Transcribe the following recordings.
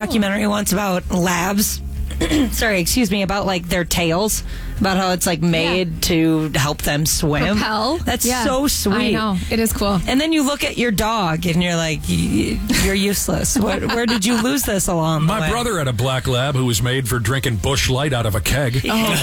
documentary once about labs. Sorry, excuse me, about like their tails, about how it's like made to help them swim. Propel. That's so sweet. I know. It is cool. And then you look at your dog and you're like, you're useless. Where did you lose this along the way? My brother had a black lab who was made for drinking Busch Light out of a keg.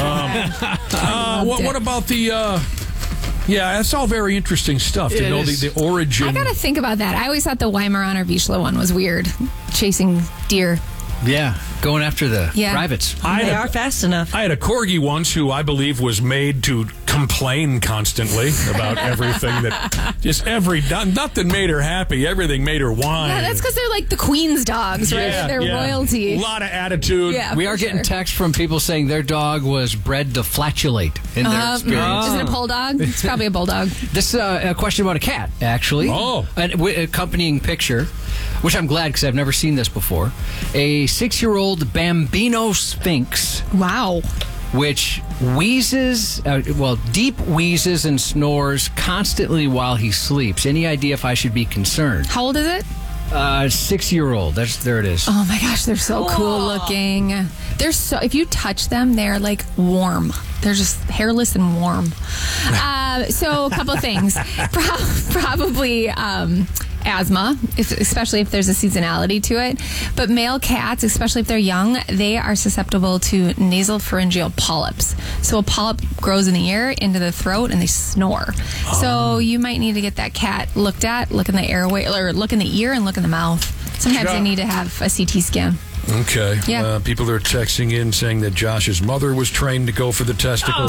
What about the... yeah, that's all very interesting stuff to know the origin. I got to think about that. I always thought the Weimaraner Vizsla one was weird. Chasing deer. Yeah, going after the privates. They are fast enough. I had a corgi once who I believe was made to complain constantly about everything nothing made her happy. Everything made her whine. Yeah, that's because they're like the Queen's dogs, right? They're royalty. A lot of attitude. Yeah, we are getting texts from people saying their dog was bred to flatulate in their experience. Is it a bulldog? It's probably a bulldog. This is a question about a cat, actually. Oh. An accompanying picture, which I'm glad because I've never seen this before. A 6-year-old Bambino Sphinx. Wow. Which wheezes, deep wheezes and snores constantly while he sleeps. Any idea if I should be concerned? How old is it? 6-year-old. There it is. Oh my gosh, they're so cool looking. If you touch them, they're like warm. They're just hairless and warm. So a couple of things. Probably asthma, especially if there's a seasonality to it. But male cats, especially if they're young, they are susceptible to nasopharyngeal polyps. So a polyp grows in the ear, into the throat, and they snore. So you might need to get that cat looked at, look in the airway, or look in the ear and look in the mouth. Sometimes they need to have a CT scan. Okay. Yeah. People are texting in saying that Josh's mother was trained to go for the testicles.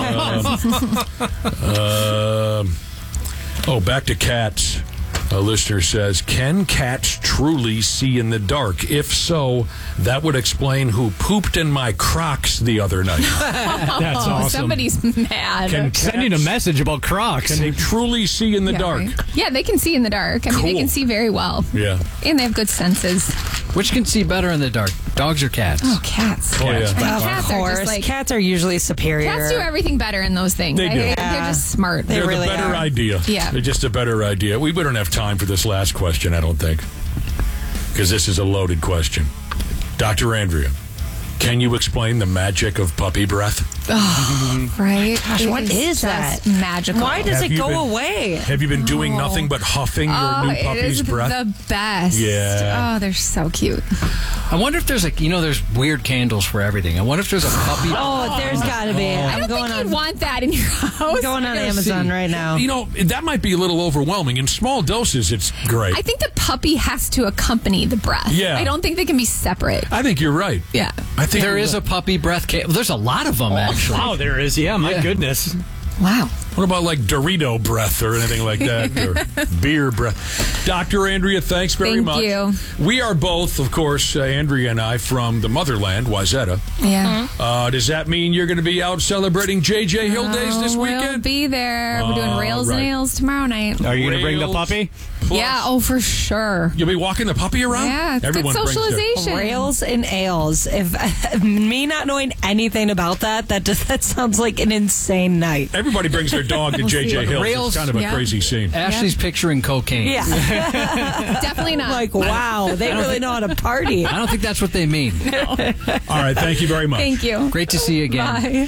Back to cats. A listener says, can cats truly see in the dark? If so, that would explain who pooped in my Crocs the other night. That's awesome. Somebody's mad. Sending a message about Crocs. Can they truly see in the dark? Right. Yeah, they can see in the dark. I mean, they can see very well. Yeah. And they have good senses. Which can see better in the dark, dogs or cats? Oh, cats. Oh, yeah. Cats Of are course. just like... Cats are usually superior. Cats do everything better in those things. They do. They're just smart. They're really the better are. idea. Yeah. They're just a better idea. We don't have time for this last question, I don't think, because this is a loaded question. Dr. Andrea, can you explain the magic of puppy breath? Oh, right? Gosh, what is that? Magical. Why does Have it you go been- away? Have you been doing nothing but huffing your new It puppy's is breath? the best. Yeah. Oh, they're so cute. I wonder if there's there's weird candles for everything. I wonder if there's a puppy. Oh, there's got to be. I don't think you'd want that in your house. I'm going on Amazon right now. That might be a little overwhelming. In small doses, it's great. I think the puppy has to accompany the breath. Yeah. I don't think they can be separate. I think you're right. Yeah. I think There is a puppy breath candle. There's a lot of them, actually. Oh, there is. Yeah, my goodness. Wow. What about like Dorito breath or anything like that? Or beer breath? Dr. Andrea, thanks very much. Thank you. We are both, of course, Andrea and I, from the motherland, Wayzata. Yeah. Does that mean you're going to be out celebrating J.J. Hill Days this We'll weekend? be there. We're doing rails and ales tomorrow night. Are you going to bring the Rails. puppy? Plus, Yeah, oh, for sure. You'll be walking the puppy around? Yeah, it's Everyone good brings their- socialization. Rails and ales. If me not knowing anything about that sounds like an insane night. Everybody brings their dog to J.J. Hills. Rails, It's kind of a yeah. crazy scene. Ashley's picturing cocaine. Yeah, Definitely not. like wow, they really know how to party. I don't think that's what they mean. All right, thank you very much. Thank you. Great to see you again. Bye.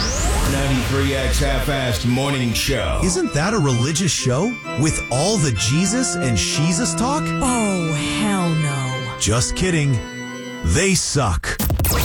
93X Half-Assed Morning Show. Isn't that a religious show? With all the Jesus and Sheezus talk? Oh hell no. Just kidding. They suck.